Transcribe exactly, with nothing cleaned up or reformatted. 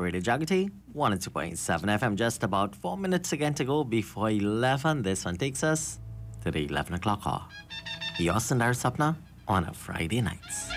Radio Jagati, one oh two point seven F M. Just about four minutes again to go before eleven. This one takes us to the eleven o'clock hour. You're Sundar Sapna on a Friday nights.